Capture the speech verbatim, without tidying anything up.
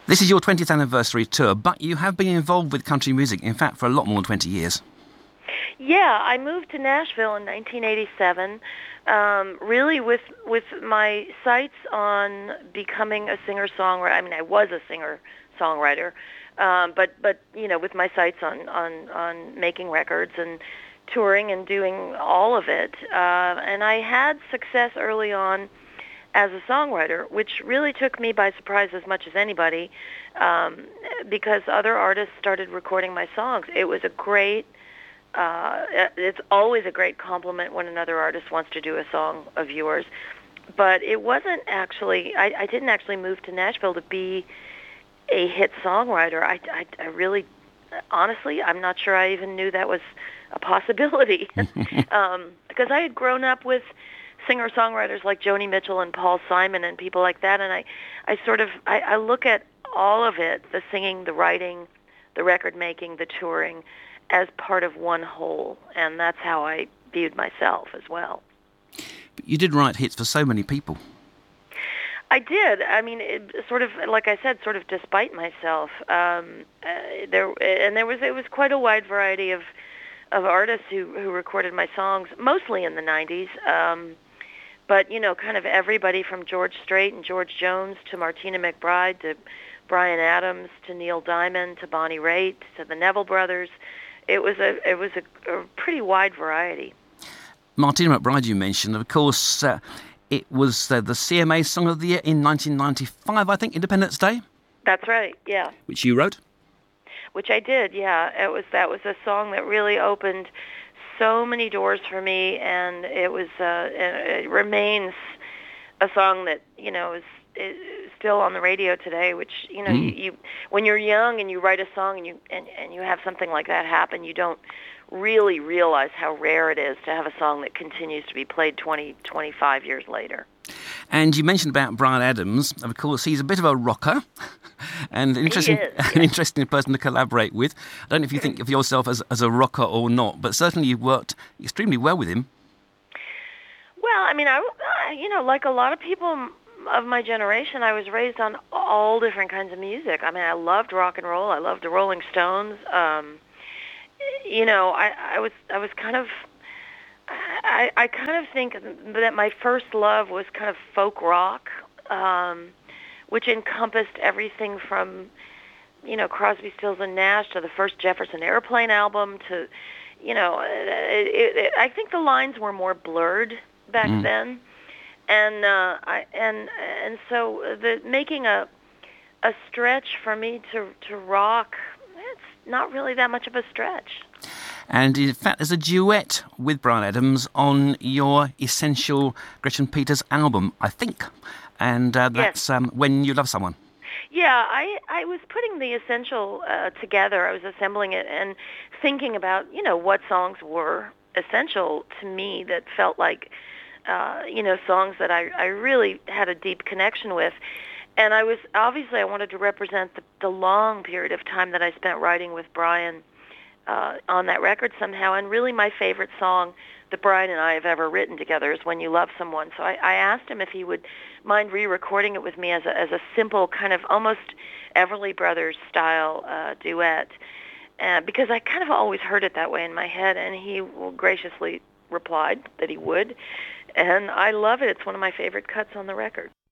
This is your twentieth anniversary tour, but you have been involved with country music, in fact, for a lot more than twenty years. Yeah, I moved to Nashville in nineteen eighty-seven, um, really with with my sights on becoming a singer-songwriter. I mean, I was a singer-songwriter, um, but but you know, with my sights on on on making records and touring and doing all of it. Uh, and I had success early on as a songwriter, which really took me by surprise as much as anybody, um, because other artists started recording my songs. It was a great Uh, it's always a great compliment when another artist wants to do a song of yours. But it wasn't actually, I, I didn't actually move to Nashville to be a hit songwriter. I, I, I really, honestly, I'm not sure I even knew that was a possibility. um, because I had grown up with singer-songwriters like Joni Mitchell and Paul Simon and people like that, and I, I sort of, I, I look at all of it, the singing, the writing, the record making, the touring, as part of one whole, and that's how I viewed myself as well. But you did write hits for so many people. I did. I mean, it, sort of, like I said, sort of despite myself. Um, uh, there and there was it was quite a wide variety of of artists who who recorded my songs, mostly in the nineties. Um, but you know, kind of everybody from George Strait and George Jones to Martina McBride to Bryan Adams to Neil Diamond to Bonnie Raitt to the Neville Brothers. It was a it was a, a pretty wide variety. Martina McBride, you mentioned, of course, uh, it was uh, the C M A Song of the Year in nineteen ninety-five, I think, Independence Day. That's right, yeah. Which you wrote? Which I did, yeah. It was that was a song that really opened so many doors for me, and it was uh, it remains a song that you know is. is still on the radio today, which you know, mm. you, you when you're young and you write a song and you and, and you have something like that happen, you don't really realize how rare it is to have a song that continues to be played twenty, twenty-five years later. And you mentioned about Bryan Adams. Of course, he's a bit of a rocker and an interesting, is, yeah. an interesting person to collaborate with. I don't know if you think of yourself as as a rocker or not, but certainly you've worked extremely well with him. Well, I mean, I you know, like a lot of people of my generation, I was raised on all different kinds of music. I mean, I loved rock and roll. I loved the Rolling Stones. Um, you know, I, I was I was kind of I, I kind of think that my first love was kind of folk rock, um, which encompassed everything from you know Crosby, Stills and Nash to the first Jefferson Airplane album to you know it, it, it, I think the lines were more blurred back mm. then. And uh, I and and so the making a a stretch for me to to rock, it's not really that much of a stretch. And in fact, there's a duet with Bryan Adams on your Essential Gretchen Peters album, I think, and uh, that's yes. um, When You Love Someone. Yeah, I I was putting the Essential uh, together. I was assembling it and thinking about you know what songs were essential to me that felt like. Uh, you know, songs that I, I really had a deep connection with. And I was, obviously I wanted to represent the, the long period of time that I spent writing with Bryan uh, on that record somehow. And really my favorite song that Bryan and I have ever written together is When You Love Someone. So I, I asked him if he would mind re-recording it with me as a, as a simple kind of almost Everly Brothers style uh, duet. Uh, because I kind of always heard it that way in my head, and he well, graciously replied that he would. And I love it. It's one of my favorite cuts on the record.